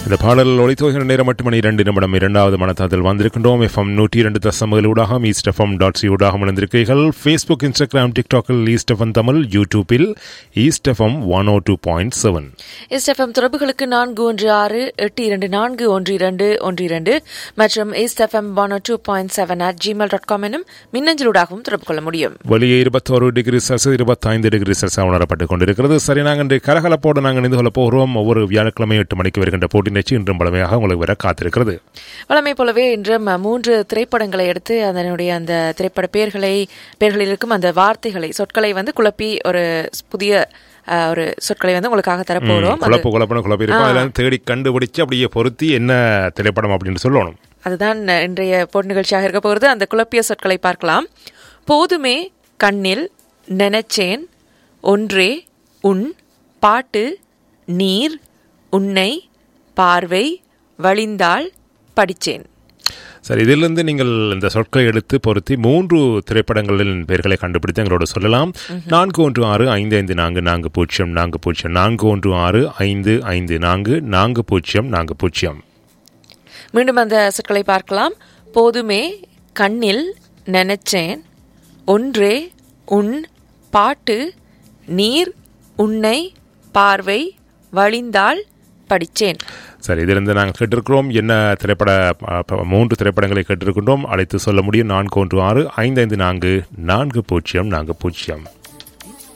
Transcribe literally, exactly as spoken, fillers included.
இந்த பாடல் ஒளித்தோகிற நேரம் எட்டு மணி இரண்டு நிமிடம் இரண்டாவது மனத்தாத்தில் வந்திருக்கின்றோம். எஃப்எம் நூற்றி இரண்டு தசமகள் ஊடாக ஈஸ்ட் எஃப்எம் டாட் சி ஊடாக இணைந்திருக்கிறீர்கள். Facebook, Instagram, டிக்டாக்கில் east FM Tamil, யூடியூப்பில் ஈஸ்ட் எஃப்எம் ஒன் ஓ two point seven. East FM தொடர்புகளுக்கு நான்கு ஒன்று ஆறு எட்டு இரண்டு நான்கு ஒன்று இரண்டு ஒன்று இரண்டு மற்றும் east FM one O two point seven at Gmail dot com எனும் மின்னஞ்சலூடாகவும் தொடர்பு கொள்ள முடியும். வெளியே இருபத்தோரு டிகிரி செல்சியஸ் இருபத்தைந்து டிகிரி செல்சியஸ் உணரப்பட்டுக் கொண்டிருக்கிறது. சரி, நாங்கள் இன்று கலகலப்போடு நாங்கள் இணைந்து கொள்ள போகிறோம். ஒவ்வொரு வியாழக்கிழமை எட்டு மணிக்கு வருகின்ற போட்டி நிகழ்ச்சி இன்றும் பலமையாக உங்களுக்கு வர காத்திருக்கிறது. வழமை போலவே இன்றும் மூன்று திரைப்படங்களை எடுத்து அதனுடைய அந்த திரைப்பட பெயர்களை பெயர்களில் இருக்கும் அந்த வார்த்தைகளை சொற்களை வந்து குழப்பி ஒரு புதிய ஒரு சொற்களை வந்து உங்களுக்காக தரப்போறோம். குழப்பு குழப்பன குழப்பி இருக்கும். அதெல்லாம் தேடி கண்டுபிடிச்சு அப்படியே பொருத்தி என்ன திரைப்படம் அப்படின்னு சொல்லணும். அதுதான் இன்றைய போட்டி நிகழ்ச்சியாக இருக்க போகிறது. அந்த குழப்பிய சொற்களை பார்க்கலாம். போதுமே கண்ணில் நினைச்சேன், ஒன்றே உன், பாட்டு, நீர், உன்னை, பார்வை, வழிந்தாள், படிச்சேன். சரி, இதிலிருந்து நீங்கள் இந்த சொற்களை எடுத்து பொருத்தி மூன்று திரைப்படங்களின் பெயர்களை கண்டுபிடித்து எங்களோட சொல்லலாம். நான்கு ஒன்று ஆறு ஐந்து ஐந்து நான்கு நான்கு பூஜ்ஜியம் நான்கு பூஜ்ஜியம் நான்கு ஒன்று ஆறு ஐந்து ஐந்து நான்கு நான்கு பூஜ்ஜியம் நான்கு பூஜ்ஜியம். மீண்டும் அந்த சொற்களை பார்க்கலாம். போதுமே கண்ணில் நினைச்சேன், ஒன்றே உன், பாட்டு, நீர், உன்னை, பார்வை, வழிந்தாள், படிச்சேன். சரி, இதிலிருந்து நாங்கள் கேட்டிருக்கிறோம் என்ன திரைப்பட மூன்று திரைப்படங்களை கேட்டிருக்கின்றோம். அழைத்து சொல்ல முடியும் நான்கு ஒன்று ஆறு ஐந்து ஐந்து நான்கு நான்கு பூஜ்ஜியம் நான்கு பூஜ்ஜியம்.